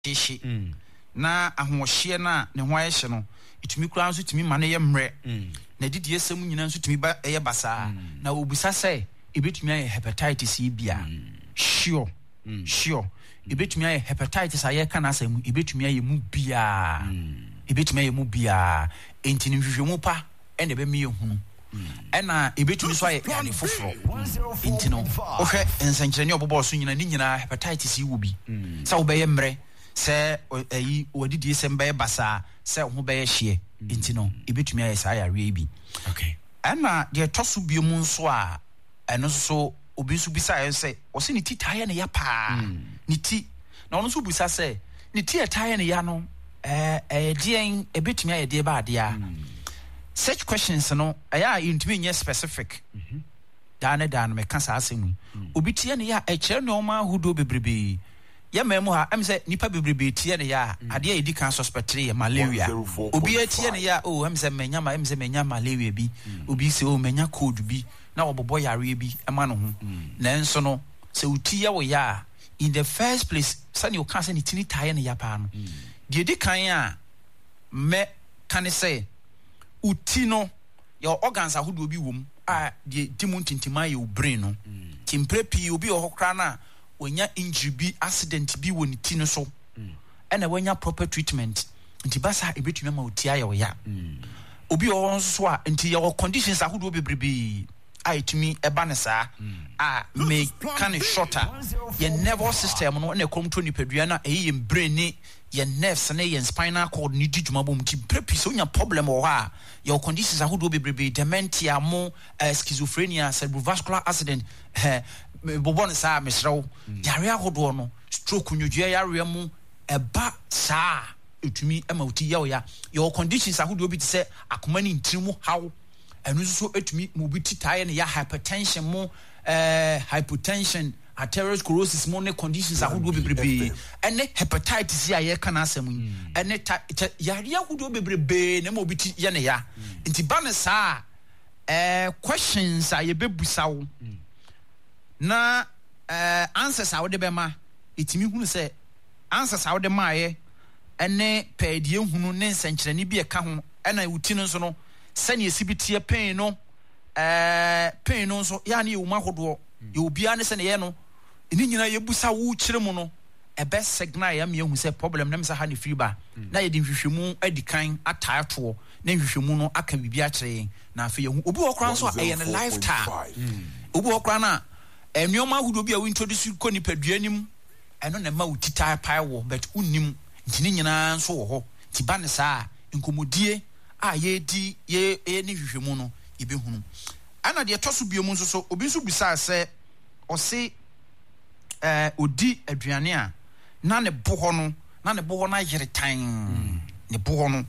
na ahohye na ne ho ayehye no itumi kura nso tumi ma ne ye mre na didi esem nyina nso tumi ba eye basa na obusa say ebetumi aye hepatitis bia sure ebetumi aye hepatitis aye kana asem ebetumi aye mu bia entini hwehwemu pa ene be me ehunu ena ebetumi so aye yade foforo entino ohwe ensankyerene obobo so nyina ni nyina hepatitis wo bi sa wo be ye mre se ayi odidi sembe basa se ho be hye entino ebetumi aye sa yare bi okay ena de toso biom nso a eno so obi so bisa aye se o se ni titaye ne ya pa ni ti na ono so bisa se ni ti etaye ne ya no dien ebetumi aye de ba de a such questions no aya intumi nye specific dan me kasa asemu obi tie ne ya kire no ma hudo bebrebe ya memu ha am say nipa bebrebe tie ne ya ade ya edi kan suspect ye malaria obi tie ne ya am say menya malaria bi obi say menya cold bi na obobo yare bi ema no ho na enso no say uti ya wo ya in the first place sani o kan say ni tini taye ne ya pa no de edi kan a me kan say uti no your organs ahodo bi wom a de dimuntintima ye brain no timprepi obi ohokra na onya injury bi accident bi woni ti no so ena wanya proper treatment nti basa ebetumi ma uti aye wo ya obi so a nti your conditions ahodo bebrebe a etumi eba ne saa a me kan shorter your nervous system no na komto ni padua na eyi brain ni your nerves na your spinal cord ni dijuma bom ti prepi so nya problem o ha your conditions ahodo bebrebe dementia mo schizophrenia cerebrovascular accident bobon saa mesrew yare ahodo no stroke nyodua yare mu eba saa etumi ema uti ya your conditions ahodo bi ti se akoma ni ntrimu how enu so etumi mo bi titaye ne ya hypertension mo hypotension atherosclerosis mo ne conditions ahodo bebrebe ene hepatitis ya ye kana asem ene yare ahodo bebrebe ne mo bi ti ye ne ya nti ba ne saa questions a ye bebusa wo na answers a wo de be ma etimi hunu se answers a wo de ma ye ene pedie hunu ne nsankyerene bi e ka ho ena wuti no so no sani esibitie pain no so ya na ye umahodo ye obia ne se ne ye no eni nyina ye busa wo kire mu no ebe signal ya me hu se problem na me sa ha ne free ba na ye de hwehwemu adikan ataato na hwehwemu no aka bibia kire na afa ye hu obi okran so e ye ne lifetime obi okran na enwoma hudo bi a we introduce ko ni paduanim eno na ma utita pai wo but unnim ntini nyina nso wo ho ti ba ne saa nkomodie a ye di ye ni hwehwemu no ibe hunu ana de toso biom nso so obi nso bisa se o se odi aduane a na ne boho no na yere tan ne boho no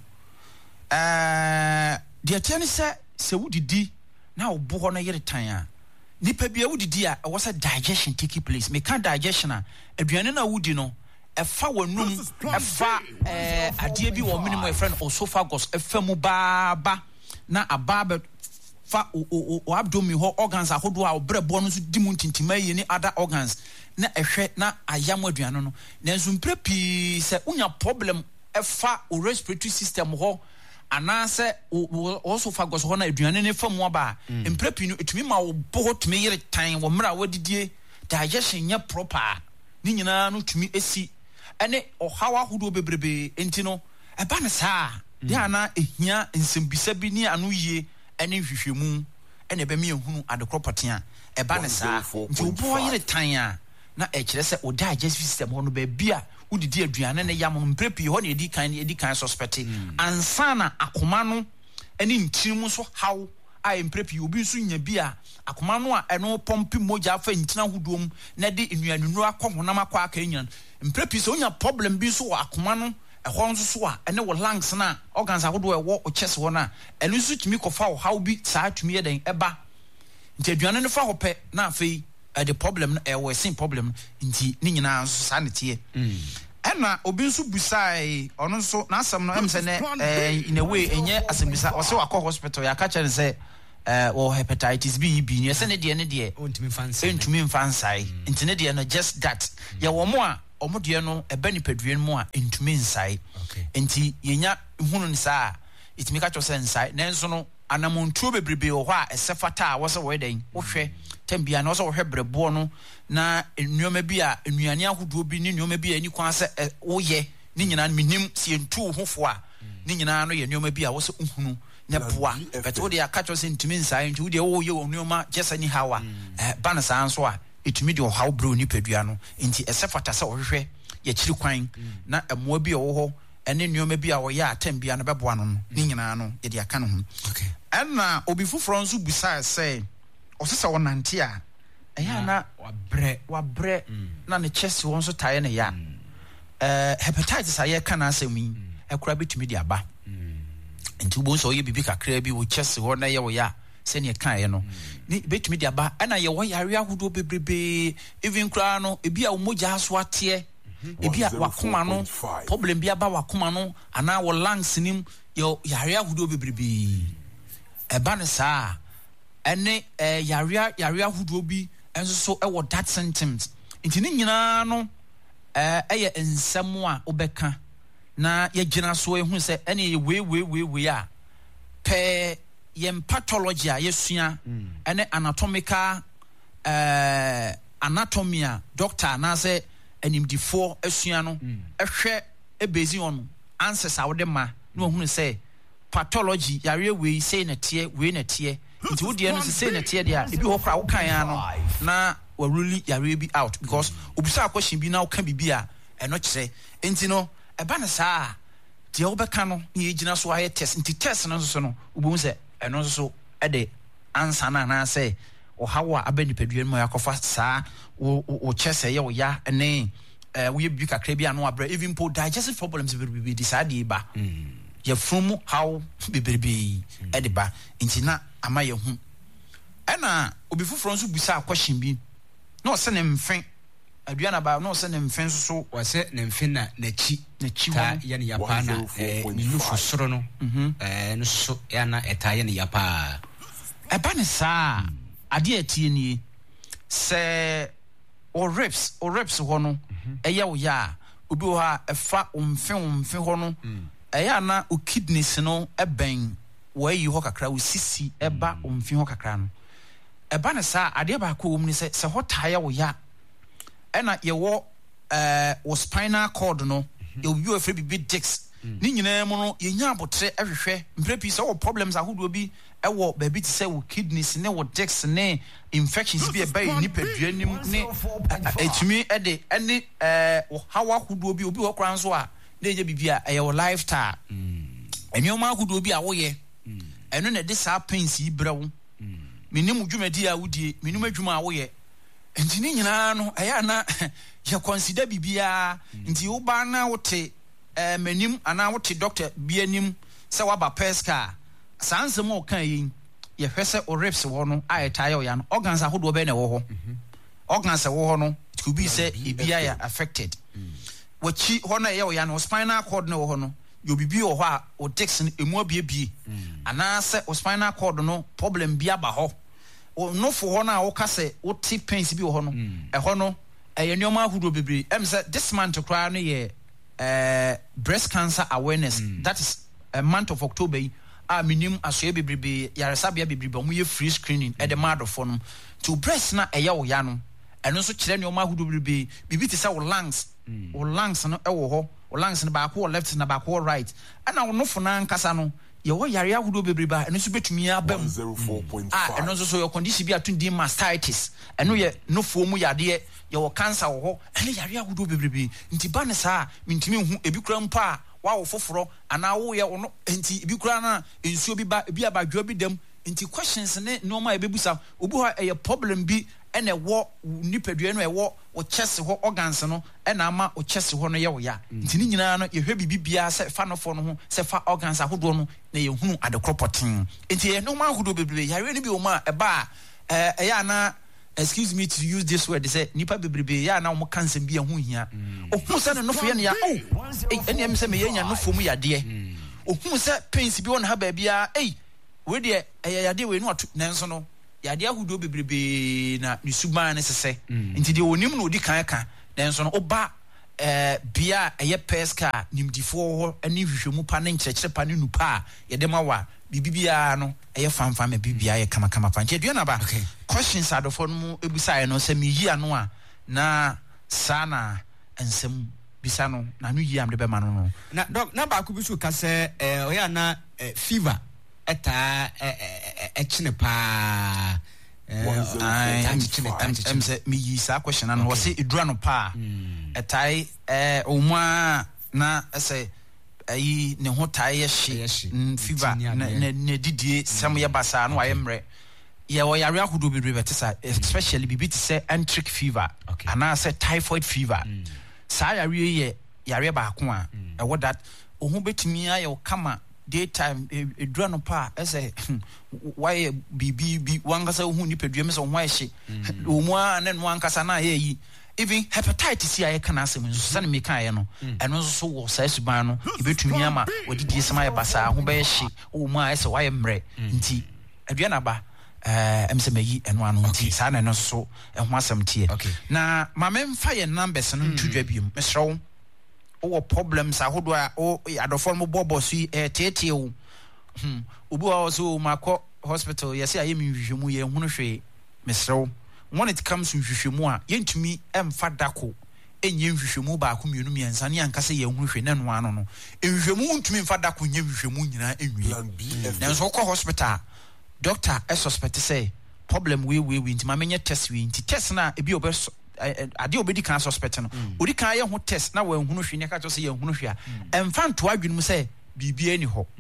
de atiane se wudidi na wo boho no yere tan a nipa bia wudidi a was a digestion take place me can digestion a aduane na wudi no efa wonum efa adie bi wo minimum e friend esophagus efa mu baba na ababa fa o abdomen ho organs ahodo a obrebo no so dimu ntintima yi ni other organs na ehwe na ayam aduane no na nzumprepi se unya problem efa o respiratory system ho anase esophagus ho na aduane ne fa mu aba emprepi no etumi ma wo bo tumi yere tan wo mra wadidie digestion nya proper ni nyina no tumi esi ene ohawa ahodo bebrebe enti no eba ne saa de ana ehia nsembisa bi ni anu yie ene hwehwemu ene be me ehunu adekropatia eba ne saa nti obo yere tan a na ekire se o digestive system ho no ba bia udidi aduane ne yam no mprepi ho na edi kan suspect ansana akoma no ene ntirim so how a mprepi obi nso nya bia akoma no a eno pompi moja afa ntina hodom na de enuanunu akohonam akwa aka nyan mprepi so nya problem bi so akoma no ehon so so a ene wo lungs na organs ahodo ewo o chest wo na eno so tumi kofa wo how bi saa tumi eden eba nti aduane no fa hope na afei the problem ewo sin problem nti ni nyina so saa netie ena obi nso busai ono nso na asem no em se ne in a way enye asembisa o se wakọ hospital ya ka chere se or hepatitis B ne se ne de ontumi mfansai nti ne de no just that ya wo mo a omodie no eba nipadue mu a entumi nsai enti yenya hunu nsa itimi ka cho sensai nenso no anamontuo bebrebe ho a esefata a wo se wo den wo hwe tambia no so wo hwe brebo no na enuoma bi a enuane ahodo bi ne enuoma bi a ani kwan se wo ye ni nyina minim sie ntu hofo a ni nyina no ye enuoma bi a wo se uhunu ne poa but wo de aka cho se ntumi nsai nti wo de wo ye enuoma jesa ni hawa ba na san so a itumi de how bro ni padua no nti esefata se wo hwe ye chiri kwan na emoa bi wo ho ene nneoma bi a wo ya atem bia no beboa no ni nyina no ye de aka no ho enna obi fufuro nso busa say osesa wonante a eya na wabre na ne chest won so tae ne ya hepatitis aye kana asemi ekura betumi de aba nti bo so ye bibi kakra bi wo chest ho na ye wo ya se ne kan ye no ni betumi de aba ena ye wo yare ahodo bebrebe even kra no ebi a wo mogya so ate ebi a wakoma no problem bi aba wakoma no ana wo lungs nim yo yare ahodo bebrebe eba ne saa ene yare ahodo bi enso so ewo that symptoms nti ni nyina no eye ensem a obeka na ye gina so ehun se ene ye we a pe ye pathology a yesua ene anatomical anatomia doctor na se animdifo asua no ehwe ebezi on answers a wode ma no hunu se pathology yare we say na tie we na tie nti wo de no say na tie dia ebi ho kra wo kan ya no na wa really yare bi out because obisa question bi na wo kan bibia eno kire nti no eba na saa de wo beka no na ye gina so aye test nti test no so no obo se eno so e de answer na say o hawa abani padua mu yakofa saa o chese ye o ya ene we bi kakra bi anu abra even po digestive problems be decide ba ye from how bebrebe ediba ntina ama ye hu ena obi fufuro nso busa question bi na o se ne mfen aduana ba na o se ne mfen so o se ne mfen na chi ta ye ne yapa na ni nufu soro no no so ya na eta ye ne yapa eba ne saa ade atie ni se o reps ho no eye wo ya obi wo ha efa omfe ho no eya na o kidneys no eben wo yi ho kakra wo sisi eba omfe ho kakra no eba ne sa ade ba ko omni se ho taye wo ya ena ye wo wo spinal cord no ye wo afre bi discs ni nyina mu no ye nya abotre ehwehwe mprepi se wo problems ahodo bi ewo baby ti say wo kidneys ne wo discs ne infections bi e ba ni padua nim ne etumi ede ene hawa ahodo bi obi wo kran so a na ye bibia e your lifestyle enwoma ahodo bi a wo ye eno na de sa pains yi brewo minim dwumadi a wodie minim adwuma a wo ye enti ni nyina no eya na ye consider bibia enti wo ba na wote manim ana wote doctor bi anim se waba peska sansem o kan yin ye hwese o reps wo no a etaye o ya no organs ahodo be na wo ho organs wo ho no it could be say ibia ya affected wachi ho na ye o ya no spinal cord na wo ho no yo bibi o ho a o discs emu abiebie ana se o spinal cord no problem bia ba ho o no fo ho na wo ka se wo ti pains bi wo ho no e ho no ye nneoma ahodo bebre em se this month to cry no ye breast cancer awareness that is a month of October a minimum asoye bebrebe yaresabia bebrebe omo ye free screening e de madofo no to breast na eya wo ya no eno so kire ne omo ahudo bebrebe bibi ti say wo lungs no e wo ho wo lungs no ba ko left na ba ko right ana wo no fo na nkasa no ye wo yare ahudo bebrebe eno so betumi abam eno so your condition bi atun di mastitis eno ye no fo mu yade ye wo cancer wo ho ene yare ahudo bebrebe nti ba ne saa mintimi hu ebi kura mpa wa wo foforo ana wo ye ono nti ebi kura na ensuo bi ba ebi abadwo bi dem nti questions ne no ma ebebusa obi ho e problem bi ene wo nipadua no e wo chest ho organs no ena ama o chest ho no ye wo ya nti ni nyina no ye hwe bibia se fa no fo no ho se fa organs ahodo no na ye hunu adekropotin nti ye no ma ahodo bebrebe yare ni bi o ma e ba ya na excuse me to use this word say nipa bebrebe ya na o cancer bi ho hia o hu se no fo ye na ya ene em se me ye nya no fo mu yade o hu se pains bi won ha ba bia we de yade we no atu nanso no yade ahudo bebrebe na nisuban ne sese nti de onim no odi kan nanso no oba bia eye peska nimdifo ho ani hwehwemu pa ne nkyerɛkyerɛ pa ne nupa ye de ma wa bibibia no eye fanfa me bibia ye kama pa ntia dua na ba questions adofo no mu ebusa no se me yi ano a na sana ensem bisa no na no yi am de be ma no na doc na ba ku bisu ka se oya na fever eta echine pa I'm say me yi sa question and was say edura no pa etai omwa na say ayi ne ho tai ye fever ne didie sam ye basa no aye mre ye wo yare akodo bebre betesa especially bibi to say enteric fever and I say typhoid fever sa yare ye yare ba ko a e wo that ohun betumi aye kama daytime edura no pa ese why bibi wankasa hu ni pedua me so ho ahye omu a na no wankasa na ye even hepatitis ya kana asem nso sane me kan ye no eno nso so wo sa suban no ebetumi ama wodi die sema ye basa ho be hye omu a ese why mre nti adua na ba emse meyi eno anu nti sa na eno so ho asem tie na ma memfa ye numbers no ntudwa biom mesrew o problems ahodo a o adofo mo bobo so tete o obi wa so makọ hospital yesi aye mi hwehwemu ye hunu hwe mesrew when it comes to hwehwemu a yentumi emfa dako enye hwehwemu ba ko mienu miensa ne ankase ye hunu hwe ne no ano no hwehwemu ntumi emfa dako nye hwehwemu nyina enwie na so ko hospital doctor suspect say problem we ntimi amenye test we nti test na ebi obeso ade obedi kan suspect no odi kan ye ho test na wa hunu hwe ne ka to say ye hunu hwe a emfa nto adwenu say bibia ni ho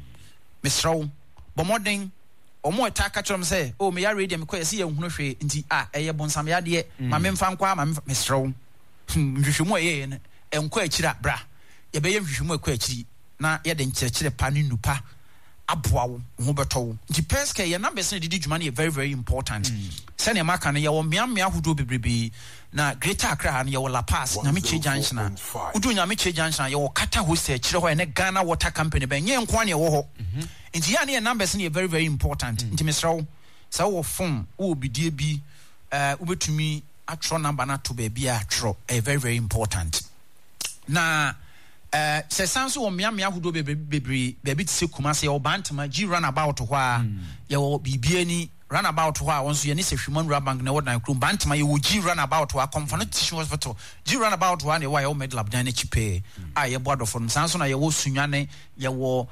mesraw bomoden omo eta ka kyerem say o me ya ready me ko say ye hunu hwe nti eye bonsam ya de ma me mfa nkwa ma mesraw hwehwemu ye ne enko akira bra ye be ye hwehwemu akwa akiri na ye de nkyerɛkyerɛ pa ne nupa aboa wo ho beto nti peska ye numbers ne didi dwuma ne very very important sɛ ne maka no ye wo mmea hodo bebrebe na Greater Accra ne ye wo La Paz na Meche Junction na udu nya Meche Junction ye wo Kata Hostel kyerɛ hɔ ne Ghana Water Company ben ye nko ne wo hɔ nti ya ne numbers ne very very important nti mesrawo sɛ wo phone wo bidie bi ubetumi atro number na to baby atro very very important na se sanso wo mmea hodo bebre baby tse kuma se wo bantama G runabout ho a ye wo bibia ni runabout ho a wonso ye ne se hwimon bank na wo dan krum bantama ye wo G runabout ho a Comfort Teaching Hospital G runabout ho a ne wa ye wo medlab dan na chipe a ye boado fo sanso na ye wo sunwane ye wo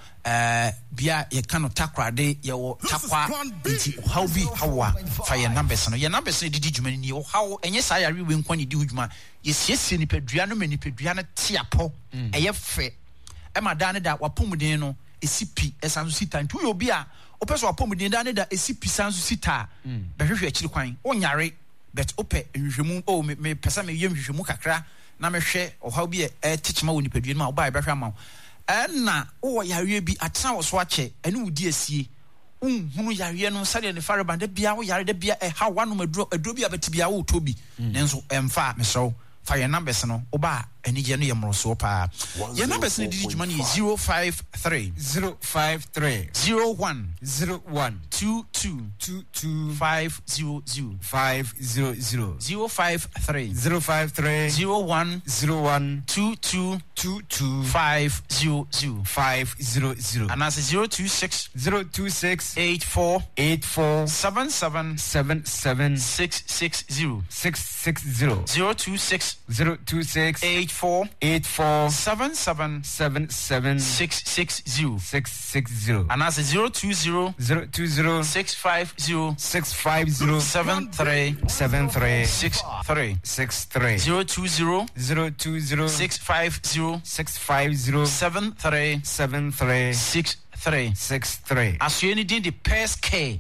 bia ye kano takrade ye wo takwa nti how bi hawa fa ye numbers no ye numbers didi dwuma ni wo how enye sa yare we nkwa ni di dwuma ye siesie ni pedua no manipedua na tiapo eye fe e ma da ne da wapomuden no esipi esanso sita ntu yo bia opeso wapomuden da ne da esipi sanso sita behwehwe akiri kwan onyare but ope nhwehwemu o me pesa me yem hwehwemu kakra na mehwe o how bi tichima woni pedua ma oba behwe ama na o yare bi atena wo so ache ene udi asie hunu yare no sade ne fare bande bia wo yare de bia ha wano maduro bi abeti bia wo tobi nenso emfa meso fa your numbers no oba eni je no ye mroso pa your numbers no didi juma ni 053 01 22 500 053 01 22 500 and as 026 84 77 660 026 84 77 660 and as 020 650 73 63 020 650 73 63 as you need the PAIRS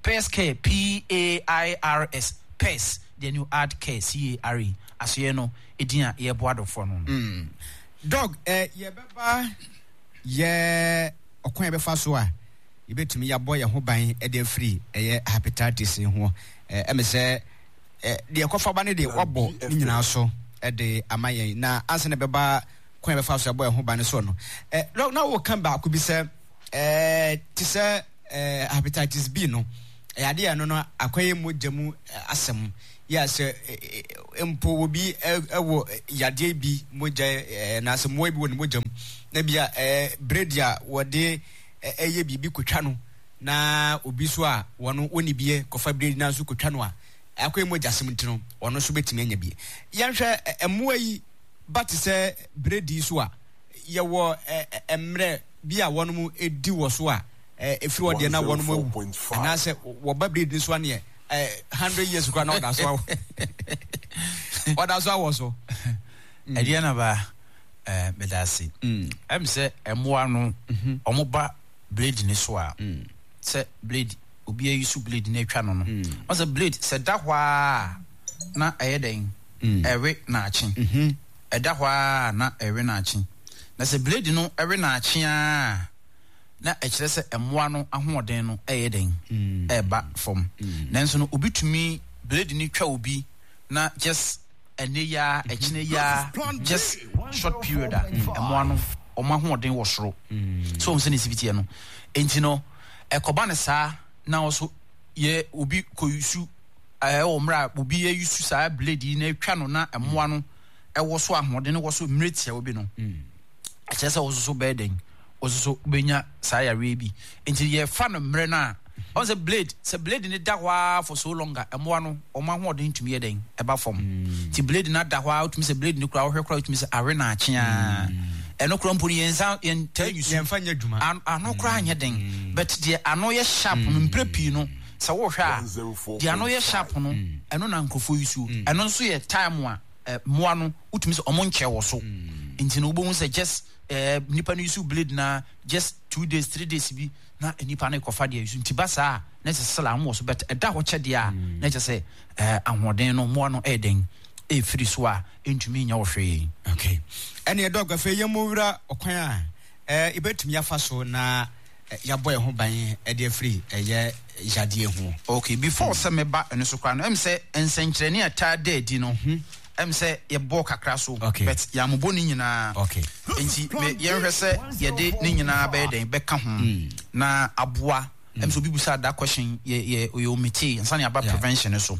PAIRS PAIRS then you add care CARE as you know edina ye boado for no dog ye beba ye okwan be fa so a ye betumi ya boy ye ho ban e de free ye hepatitis ho me se de kofa ba ne de wobo ni nyina so e de amayen na ase ne beba kwan be fa so boy ye ho ban so no na wo kan ba ko bi se ti se hepatitis B no ade no no akwaye mojamu asem ya se empo obi ewo yade bi moja na asem wo bi won mojam na bia bredia wode eye bibi kotwa no na obi so a wono woni bie kofa bread na so kotwa no a akwaye moja asem ntino wono so betimi anya bie yanhwe emoa yi but se bread so a ye wo emre bia wono mu edi wo so a efiri wode na wono mu na se wo ba bread so ane 100 years ago now that's why what that's why was so Ediana ba medasi em say emoa no omoba blade ni so a say blade obi ayisu blade na atwa no no o say blade say da hwa na ayeden ewe na achi eda hwa na ewe na achi na say blade no ewe na achi a na ekire se emoa no ahoden no eyeden eba from nanso no obitumi blade ni twa obi na just eneya ekineya just short period emoa no omahoden wo soro so on se ne sibiti no enti no ekoba ne sa na also ye obi koyusu omra obi ye yusu sa blade na twa no na emoa no ewo so ahoden wo so mretia obi no ekire se wo so beden oso benya sayare bi enti ye fa no mre na on the blade ni da hwa for so longer emoa no omahoden tumi yeden eba form ti blade na da hwa tumi se blade ni kura hwekura tumi se are na achia eno kura mponi yensa yen tell you yen fa nya dwuma ano kura anya den but the ano ye sharp no mprepi no se wo hwa the ano ye sharp no eno na nkofo yisu eno nso ye time a moa no utumi se omonche wo so enti no obo se just nipa no use blade na just 2 days 3 days bi na nipa na kofa dia use ntiba sa na se salam wo so bet eda ho che dia na che se ahoden no mo no eden free so a entumi nya wo hwe okay ene dog afa yemowura okwan a ibetumi afa so na ya boy ho ban e de free ye jade ho okay before se me ba eno so kwa no em se ensenkyerene ata da di no em say ye bo kakra so but ya mobo ni nyina okay enti ye hwe se ye de ni nyina be den be ka ho na aboa em so bibusa that question ye omiti nsa ne aba prevention so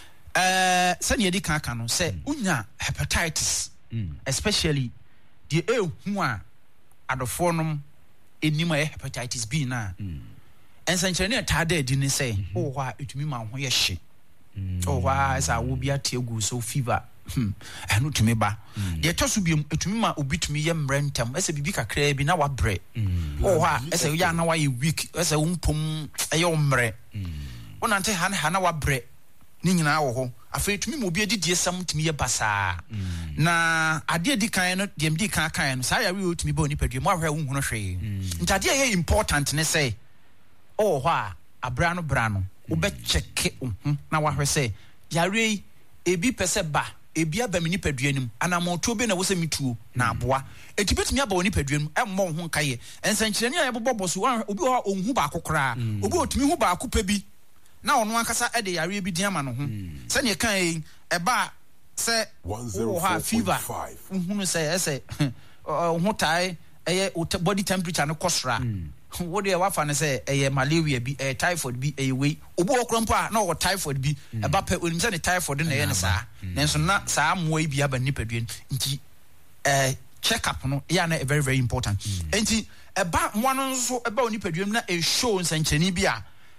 se ne di kan no say unya hepatitis especially the hu a adofo nom enima hepatitis B na ensankyere ne tada adi ni say o hwa etumi ma ho ye hye o hwa sa wo bia tiegu so fever anu tumi ba de toso bi etumi ma obitumi ye mrentam ese bibi kakra bi na wa bre o hwa ese ya na wa ye weak ese umpom eye omre wonante ha na wa bre ni nyina wo ho afa etumi ma obi adidie sam tumi ye basa na ade adi kan no de mdi kan no sa ya we otumi ba oni padwe mo ahwa wo hu no hwe ntade ye important ne say o hwa abra no bra no wo be check na wa hwe say yare ebi pese ba ebi aba me nipaduanim anamoto be na wo se mituo na aboa etibetumi aba oni paduanim emmo ho nkaye ensankyerene a yebobo so obi ho onhu ba akokora obi otumi hu ba akopa bi na ono ankasa ede yare bi diama no ho se ne kan eba se wo ha fever hunu se ese ho tai eye body temperature no kosra what do you want to say malaria bi typhoid bi we obi okrampo a na o typhoid bi eba pe onim se ne typhoid na ye ne saa nenso na saa moa bi aba nipaduen nti check up no ya na very very important nti eba moa no so eba onipaduen na show nsankyeni bi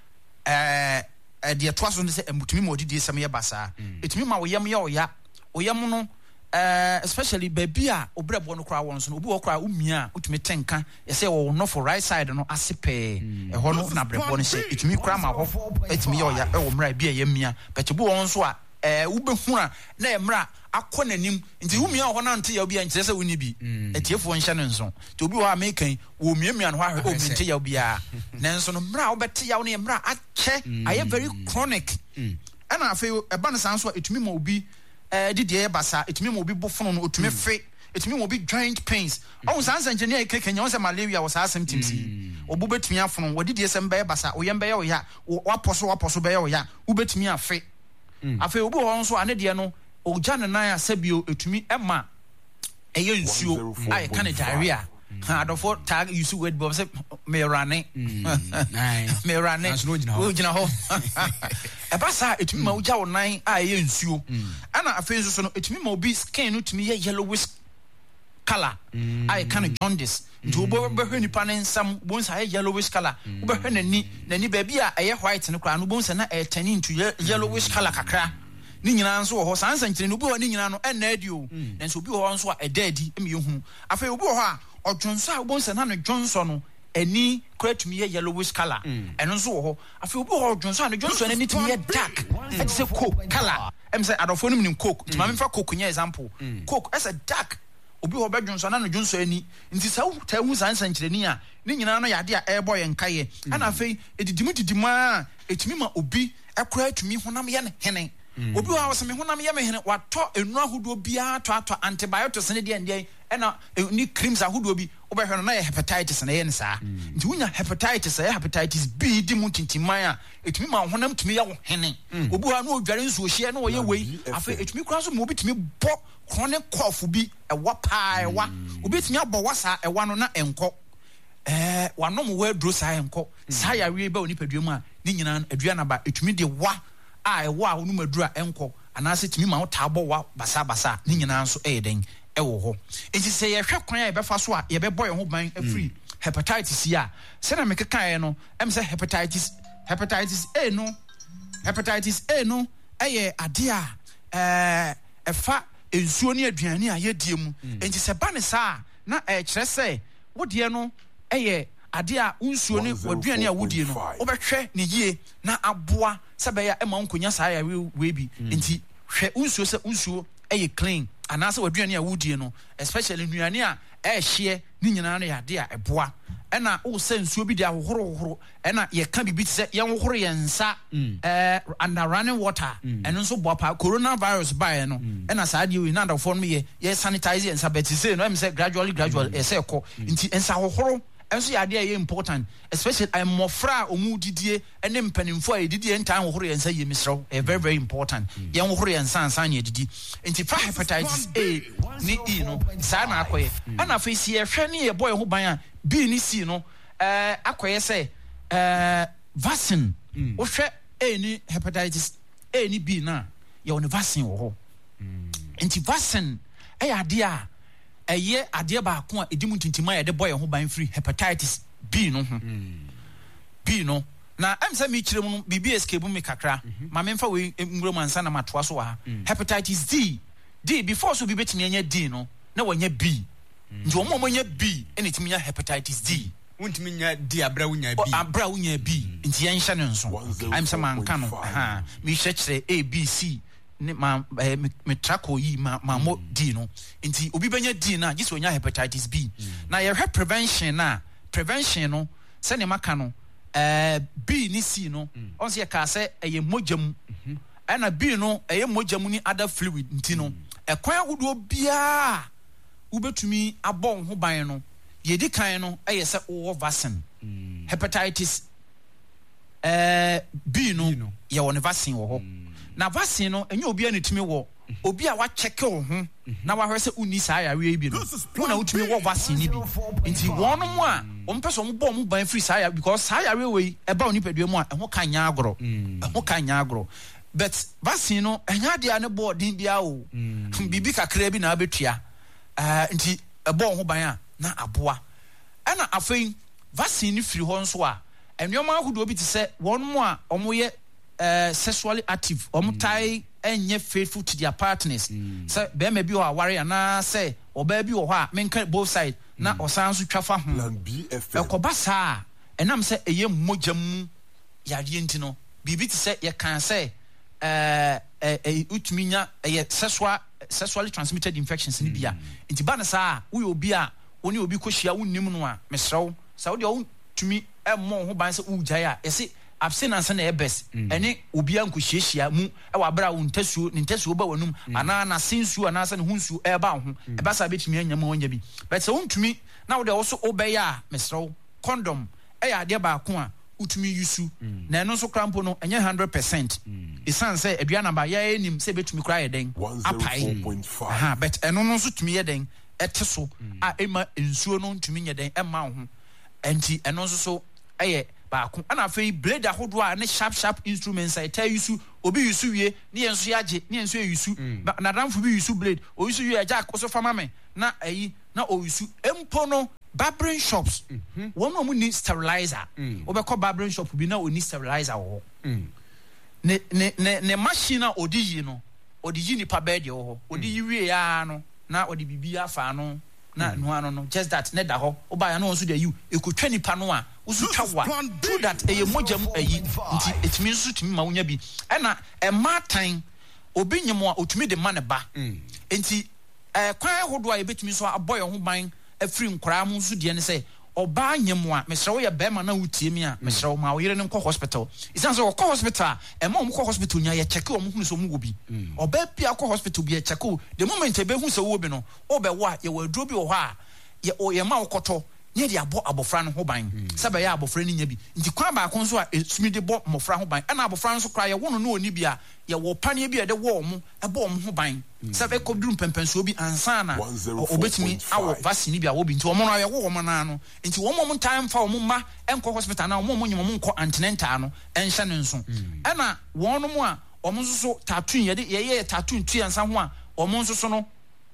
a de toaso ne se emutumi ma odidi sem ye basa etumi ma oyam ye oyam no especially baby a obrebo no kra won so obi wo kra umia utumi tenka ye say wo no for right side no asepe ho no na brebo no say etumi kra ma ho etumi ye oya e wo mra bi ye mia but obi won so a ubehu a na ye mra akọ nanim nti umia ho na nte ya obi an kyerese woni bi etiefo nhye no nso to obi wo american wo miamia no ahwe o nte ya obi a nanso no mra obete ya wo ne mra ache aye very chronic ana afi eba ne sanso etumi ma obi didie basa etumi mo bi bofono no otumi fe etumi mo bi joint pains on sansa engineer kekenya on se malaria was asem timsi obu betumi afono wodidie sem be basa oyem be ye oya waposo be ye oya ubetumi afe afe obu ho nso ane de no ogya ne nan asabio etumi ema eye nsuo ay kan diarrhea ha adofo tag yusu word bo se merane merane ojina ho eba sa etumi ma ugya wonan a ye nsuo ana afei nso no etumi ma obi skin no tumi ye yellowish color I kind jaundice nti obo behwe nipa ne nsam bonsa ye yellowish color obehwe nani baabi a eye white ne kra no bonsa na e turn into yellowish color kakra ni nyina nso ho sansa nkire no obi ho ni nyina no na adio nanso obi ho nso a edadi eme yehu afei obi ho a odwonso a bonsa na no dwonso no ani kratumi ye yellowish color eno nso ho afei obi ho odwonso a no dwonso na ni tumi ye dark it say coke color say adofo no nim coke tuma me fa coke nya example coke as a dark obi ho bedwonso na no dwonso ani nti sa ta hu sansa nkire ni a ni nyina no yade a ebo ye nkaye ana afei edidimu a etumi ma obi ekra tumi honam ye ne hene obi wa waseme honam ye me hene wato enu ahodo bia to antibiotics ne de ena ni creams ahodo bi obehwe no na ye hepatitis na ye ne saa nti wunya hepatitis B di mu tintiman a etumi ma honam tumi ye wo hene obi wa no odware nso ohie na wo ye wei afa etumi kura so mo obi tumi bo chronic cough bi ewa paa ewa obi tumi abo wasa ewa no na enko wanom we dro saa enko saa ya wie ba oni paduam a ni nyina aduana ba etumi de wa a ewa onu madura enko anase timi ma wotabo wa basa ni nyina nso eden ewo ho enti se ye hwe kwan a ye befa so a ye bebo ye ho ban afri hepatitis ya se na mekeka ye no em se hepatitis A no eye ade a efa ensuo ne aduane a ye die mu enti se ba ne sa na kire se wodie no eye ade a unsuo ne waduane a wodie no obehwe ne yie na aboa sabeya ema nkonya saa ya we bi enti hwe unsuo se unsuo eye clean anase waduane a wodie no especially nuane a hye ni nyina no ya de a eboa ena wo se nsuo bi de ahohoro ena ye ka bibi se ye hohoro ye nsa under running water eno nso boa pa coronavirus by no ena saa de we na da form ye sanitize nsa but say no em say gradually e say ko nti nsa hohoro enso ya de important especially mofra omudidie ene mpanimfo a edidie ntan hohoro ye nsa ye misro very very important ye hohoro ye nsa ansa nya edidi nti fa hepatitis A ni E no saa na akoye ana fa si ye hwe ne ye boy ho ban a B ni C no akoye say vaccine wo hwe A ni hepatitis A ni B na ye won vaccine wo ho nti vaccine ade a eye ade ba ko a edimu tintima ye de boy ho ban free hepatitis B no ho B no na am say mi kire mu bibi escape mu kakra ma me mfa we ngro mansa na matoa so ha hepatitis D before so bi betimi anya D no na wanya B nti omo nya B ene timi nya hepatitis D untimi nya D abra wunya B abra wunya B nti yan hye ne nso am say man ka no mi hye A B C ne ma me trako yi ma mo D no nti obi benya D na gise onya hepatitis B na ye prevention no se ne maka no B ni C no on se ka se eye mogam ana B no eye mogam ni other fluid nti no ekwan agudo bia ubetumi abon ho ban no ye di kan no eye se wo vaccine hepatitis B no ye won vaccine wo ho na vaccine no enye obi anetumi wo obi a wa check wo ho na wa hwese uni saa ya we bi no na utumi wo vaccine ni bi nti won mo a on person mo bo mo ban free saa ya because saa ya we e ba oni padua mu a ho kan nya agro but vaccine no enya dia ne bo din bia o bibi kakra bi na abetua nti e bo ho ban a na aboa ana afei vaccine ni free ho nso a enwoma ahodo bi te se won mo a omo ye sexually active tai enye faithful to their partners say be ma bi o aware ana say oba bi wo ho a menka both side na osan so twafa ho ekoba saa enam say eye mmojam yade enti no bibi ti say ye kan say utminya sexually transmitted infections ni bia enti ba na saa wo obi a woni obi kohia wonnim no a mesrew sa wo de wo tumi emmo ho ban say ujai a ese abstinence na ebes ene obi an kohihia mu e wa bra wo ntasuo ba wanum ana na sensuo ana sa ne hunsuo e ba ho e ba sa betumi anya ma onya bi but se wontumi na wo de wo so obeya a mesrew condom e ya de ba ko a utumi yusu na eno so krampo no enye 100% isan say aduana ba ya enim say betumi kra ye den apai but eno no so tumi ye den eteso a ema ensuo no ntumi nye den ema ho enti eno so eye baako ana afei blade ahodo a ne sharp instruments I tell you so obi yusu wie ne yenso yage ne yenso yusu na damfo bi yusu blade o yusu wie jack so fama me na ayi na o yusu empo no barbering shops won no ni sterilizer obekọ barbering shop bi na oni sterilizer wo ne machine a odi yi ni pa bed wo odi yi wie ya no na odi bibia fa no na no ano no just that ne da ho oba ya no so dey you ekotwa nipa no a usutwa wa do that eye mogam ayi nti etimi nso timi ma wonya bi na ematan obi nyemo a otumi de ma ne ba nti kwan hodo a ebetimi so aboy ho ban afiri nkora mu nso de ne say oba nyemo a mesrewo ye bema na wutie mi a mesrewo ma wo yire ne nkọ hospital isan so ko hospital ma mo ko hospital nya ye check o mo hunu so mo wo bi oba pia ko hospital bi ye check o the moment e be hu so wo bi no obe wo a ye waduro bi wo ha ye ma wo koto ye de abo abofra no ho ban sebe ya abofra ni nya bi nti kwa ba ko nso a esumi de bo mofra ho ban na abofra nso kra ye wono no oni bia ye wo pane bia de wo mo ebo mo ho ban sebe ko drum pempenso bi ansa na obetimi awo vaccine bia wo bi nti wo mo no ye wo mo na no nti wo mo time fa wo ma enko hospital na wo mo nyemo mo nko antenatal no enhye ne nso na wo no mo a wo mo so tattoo ye tattoo tu ansa ho a wo mo nso no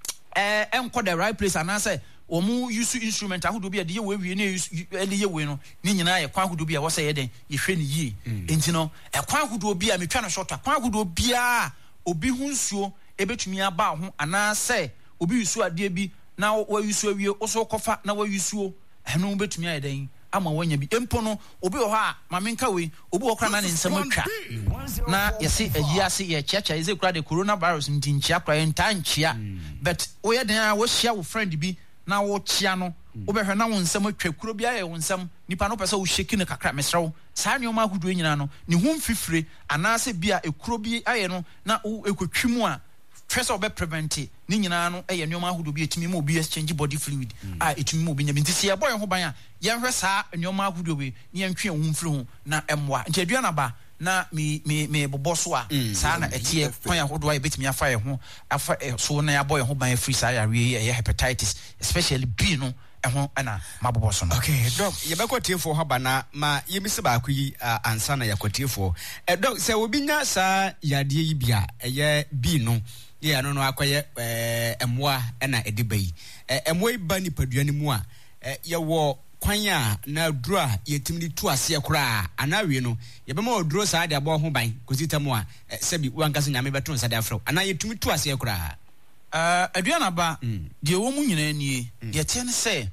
enko the right place anasa omu use instrument ahodo bi de ye we ne ele ye we no ni nyina ye kwa ahodo bi a wo say ye den ye hwe ni yi enti no kwa ahodo bi a metwa no short kwa ahodo bi a obi hu nsuo ebetumi aba ho ana say obi use ade bi na wa use awie oso kofa na wa use o eno betumi aye den ama wanya bi empo no obi ho a mamenka we obi ho kra na ne nsam atwa na yesi ayiase ye chiacha eze kra de coronavirus ntinchia kra entanchia but wo ye den a wo hia wo friend bi na wo chia no wo behwe na wo nsam atwa kuro bia ye wo nsam nipa no pese wo sheki ne kakra mesrew saa nyoma ahudo nyina no ne hu mfifire anase bia ekuro bi aye no na wo ekotwimu a twese obe prevent ni nyina no eye nyoma ahudo bi etimi ma obi exchange body fluid a etimi ma obi nyam ntisi ye boy ho ban a ye hwe saa nyoma ahudo bi ne ye ntwe hu mfiri ho na emwa nti adua na ba na me boboso a saa na etie kwan ahodo a betimi afa ye ho afa so na ya boy ho ban free saa ya ye hepatitis especially B no ho ana maboboso no. Okay doc ye be kwatiefo ho bana ma ye mi se ba akuyi ansa na yakwatiefo doc se obi nya saa yade yi bia eye B no ye ano no akoye emwa na edibai emwa iba ni padua ni mu a ye wo kwanya na dura yetimni tu ase kura anawe no ye be ma oduro saa de abo ho ban kozita mu a sebi wankase nyame beto nsa de afro ana yetumi tu ase kura aduana ba de wo mu nyina nie ye tie ne se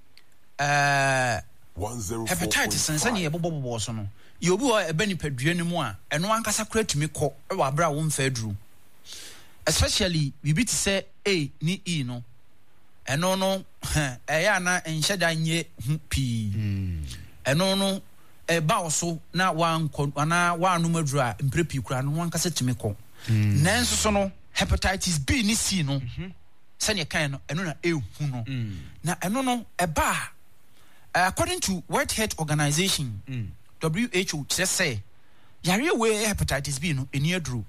hepatitis sense ye bobobo so no ye obi ho ebe ni padua ni mu a eno wankasa kura tumi kɔ e wa bra wo mfa aduru especially bibi ti se A ni E no eno no eya na enhyeda nye pi eno no eba oso na wa anu maduru a mprepi kura no wankasa timi kɔ nanso so no hepatitis B ni C no sanya kan no eno na ehu no na eno no eba according to World Health Organization WHO say yare we hepatitis B no eni aduru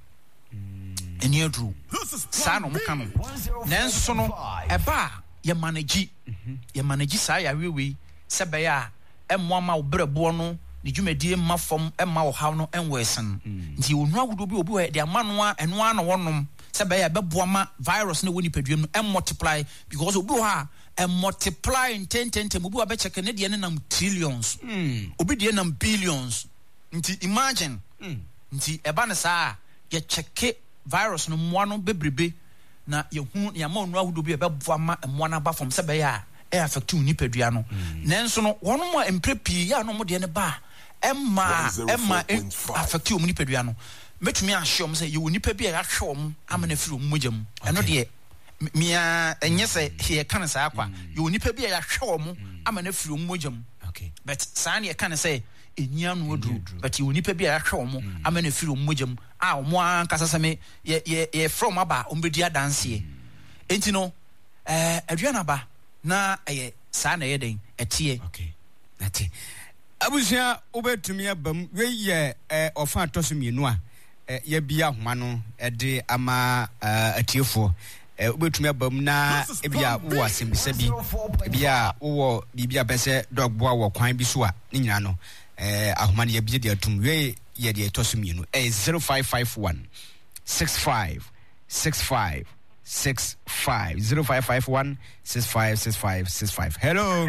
sa no muka no nanso so no eba ye manage sa ya wewe sebe ya emmo ma obrebo no ne dwumadie ma fom emma wo haw no enwesen nti onu agudo bi obi we de amano a eno a na wonom sebe ya beboa ma virus na woni paduam no multiply because obi ha multiply in 10 obi wa be check ne de ne nam trillions obi de nam billions nti imagine nti eba ne sa ye check virus no mo no bebrebe na yehu ya ma onu ahudo bi beboa ma mo na ba fom se be ya e affect ni padua no nanso no wono mo emprepi ya no mo de ne ba emma affect ni padua no metumi ahwe om se ye woni pa bi ya hwe om amana firi om mogam eno de mia enye se he kan sa akwa ye woni pa bi ya hwe om amana firi om mogam okay but sa na ye kan se enya no oduru but ye woni pa bi ya hwe om amana firi om mogam a omo ankasa same ye from aba ombedi adanse enti no aduana ba na sa na ye den etie okay nati abusia obetumi abam we ye ofa atoso mienu a ye bia homa no de ama atiefo obetumi abam na ebia wo asembisa bi ebia wo bibia pese dog boa wo kwan bi so a ni nyina no ahoma ne yebie de atum we ye de etosumienu 0551 65 65 65 0551 65 65 65. Hello.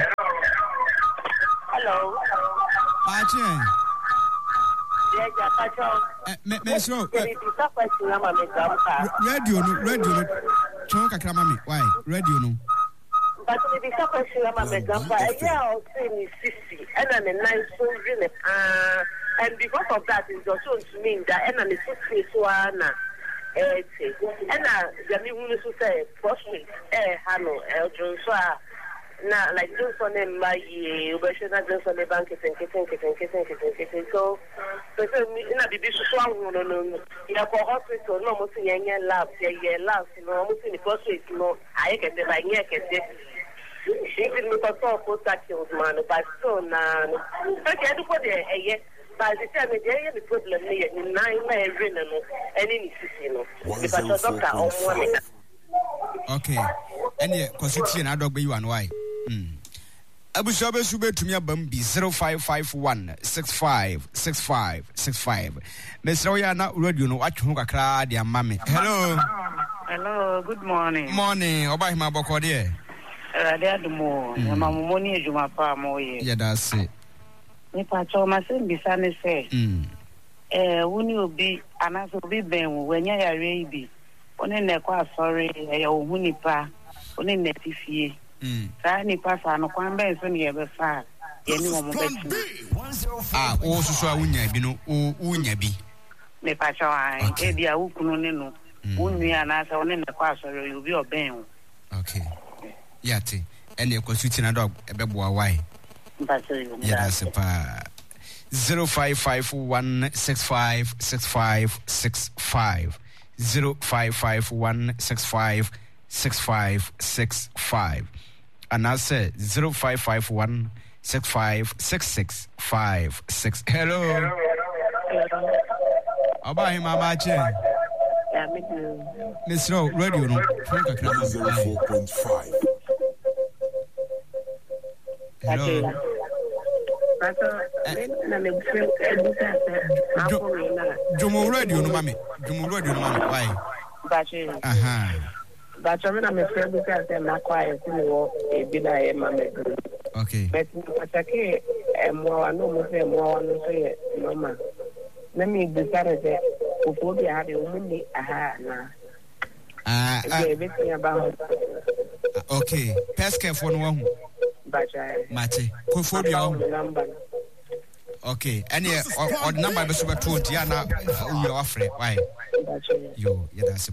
Martin. Radio no. Chon kakra mami. Why? Radio no. But the question I'm a grandpa, I'll say me sissy, and I'm a nice so really. And because of that, it doesn't mean that and I'm a sissy one. And the new to say, prostrate, Hano, Elton, so now, like this on them, my version of this on the bank and kissing. So, in a big strong one, in a hospital, no more young love, almost in the prostrate, no, I get the like, she didn't look at all for such man, but so now, okay, I do put it, but the time the problem here in 9 men and in because the doctor on one. Okay, any constitution I don't be one why. Abu Shabe Sube to me a bumbi 0551 65 65 65. Miss Roya not radio no watch Hunga Kra, dear mammy. Hello, good morning. Morning, Obai Maboko dear. The more, Mamma Moni, you my farm, yeah, that's it. If I told myself, Bissani say, when you be, and I will be ben when you are baby. Only Nequa, sorry, a Wunipa, only Netifie. Tiny pass on a quambe, so you ever far. Also, so I wouldn't be no Unyabi. Me Pacho, I gave you a Wukunino, Wunni and I only Nequa, sorry, you'll be a ben. Okay. Yati, and your constitution a dog, a beboa, why? Yes, 0551 65 65 65 0551 65 65 65 and I said 0551 65 66 56. Hello. About him, Mama Chen. Miss Rowe, radio 04.5. Hello. Jumu radio no mami. Why? But I'm a friend because I'm not quiet in the war. Okay. But okay, and more no more say no. Let me decide that before we have a woman. Everything about okay. Pesca for one. Mate, number. Okay, any odd number was over 20. Yana, you are afraid. Why? You, that's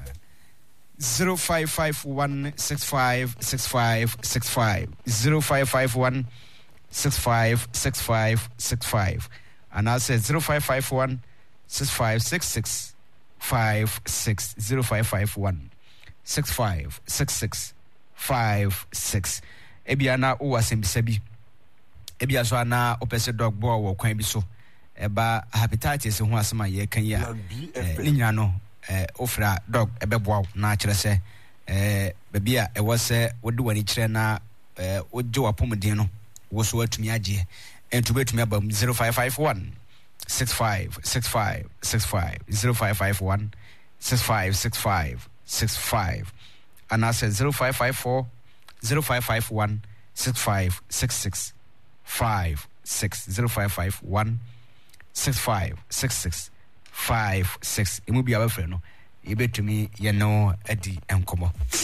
0551 65 65 65 0551 65 65 65 and I said 0551 65 66 56 0551 65 66 56. Ebiana o asembisabi ebia so ana opese dog boy wo kwan bi so eba hepatitis ho asema ye kan ya ni nya no ofra dog ebeboa na kire se bebia e wo se wode wani kire na oje wapomden no wo so atumi age entu betumi aba 0551 65 65 65 0551 65 65 65 and I said 0554 0551 65 66 56 0551 65 66 56. It will be our friend. You bet to me, you know, Eddie and Como.